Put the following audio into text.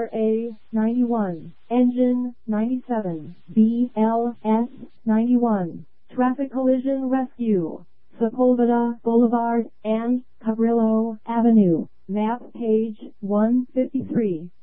RA 91, Engine 97, BLS 91, Traffic Collision Rescue, Sepulveda Boulevard and Cabrillo Avenue, map page 153.